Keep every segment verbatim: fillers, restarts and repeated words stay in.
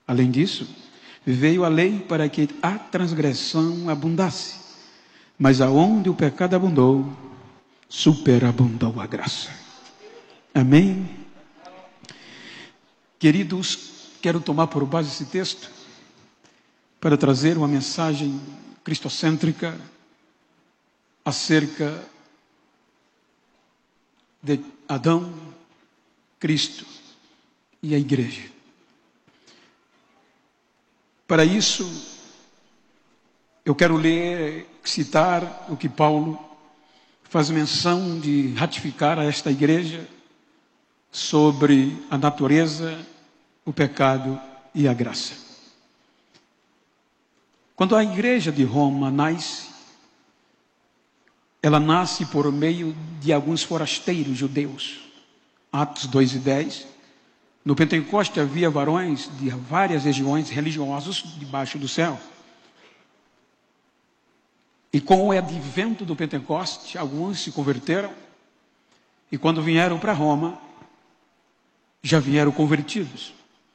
Além disso, veio a lei para que a transgressão abundasse. Mas aonde o pecado abundou, superabundou a graça. Amém? Queridos, quero tomar por base esse texto para trazer uma mensagem cristocêntrica acerca de Adão, Cristo e a igreja. Para isso, eu quero ler, citar o que Paulo faz menção de ratificar a esta igreja sobre a natureza, o pecado e a graça. Quando a igreja de Roma nasce, ela nasce por meio de alguns forasteiros judeus. Atos dois e dez. No Pentecoste havia varões de várias regiões religiosos debaixo do céu. E com o advento do Pentecoste, alguns se converteram. E quando vieram para Roma, já vieram convertidos.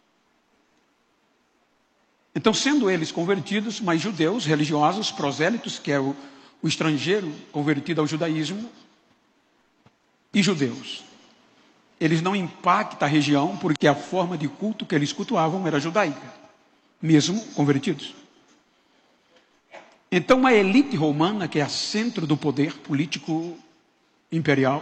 Então, sendo eles convertidos, mas judeus, religiosos, prosélitos, que é o, o estrangeiro convertido ao judaísmo, e judeus, eles não impactam a região, porque a forma de culto que eles cultuavam era judaica, mesmo convertidos. Então, a elite romana, que é a centro do poder político imperial,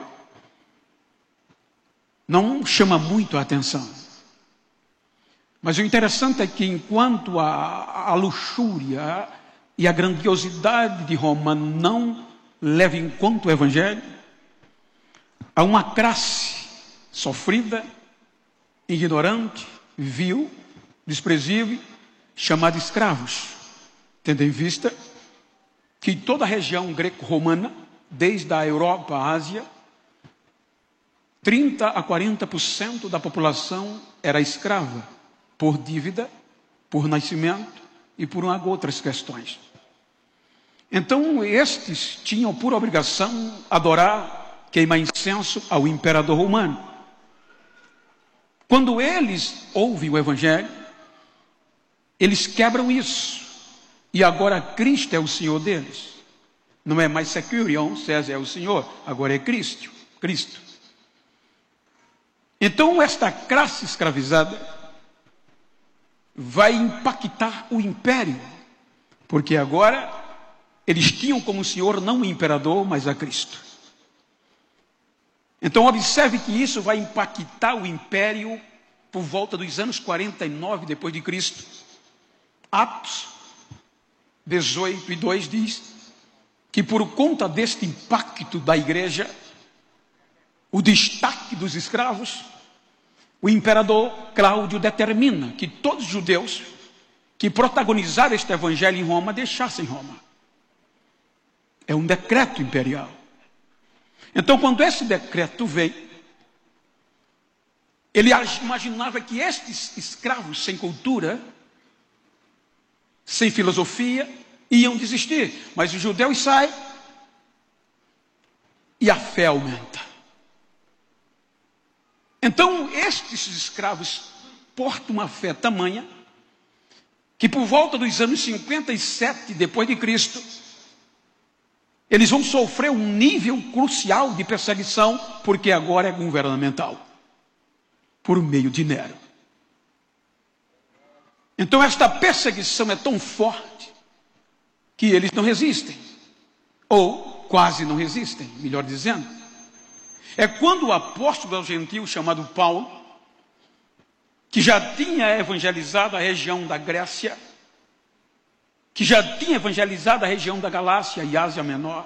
não chama muito a atenção. Mas o interessante é que enquanto a, a luxúria e a grandiosidade de Roma não leva em conta o evangelho, há uma classe sofrida, ignorante, vil, desprezível, chamada escravos, tendo em vista que toda a região greco-romana, desde a Europa à Ásia, trinta a quarenta por cento da população era escrava, por dívida, por nascimento e por uma, outras questões. Então, estes tinham por obrigação adorar, queimar incenso ao imperador romano. Quando eles ouvem o evangelho, eles quebram isso. E agora Cristo é o Senhor deles. Não é mais Securion, César é o Senhor, agora é Cristo. Cristo. Então, esta classe escravizada vai impactar o império, porque agora eles tinham como Senhor não o imperador, mas a Cristo. Então observe que isso vai impactar o império por volta dos anos quarenta e nove depois de Cristo. Atos dezoito e dois diz que por conta deste impacto da igreja, o destaque dos escravos, o imperador Cláudio determina que todos os judeus que protagonizaram este evangelho em Roma deixassem Roma. É um decreto imperial. Então, quando esse decreto veio, ele imaginava que estes escravos sem cultura, sem filosofia, iam desistir. Mas os judeus saem e a fé aumenta. Então, estes escravos portam uma fé tamanha que por volta dos anos cinquenta e sete depois de Cristo, eles vão sofrer um nível crucial de perseguição, porque agora é governamental, por meio de Nero. Então, esta perseguição é tão forte que eles não resistem, ou quase não resistem, melhor dizendo. É quando o apóstolo aos gentios chamado Paulo, que já tinha evangelizado a região da Grécia, que já tinha evangelizado a região da Galácia e Ásia Menor.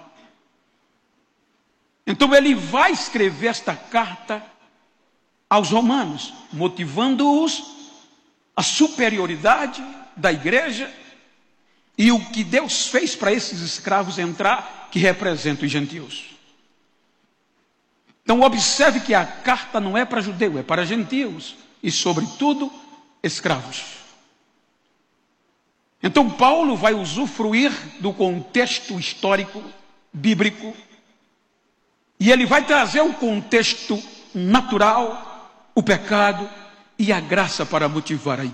Então ele vai escrever esta carta aos romanos, motivando-os a superioridade da igreja e o que Deus fez para esses escravos entrar, que representam os gentios. Então observe que a carta não é para judeu, é para gentios e sobretudo escravos. Então Paulo vai usufruir do contexto histórico, bíblico, e ele vai trazer o contexto natural, o pecado e a graça para motivar a igreja.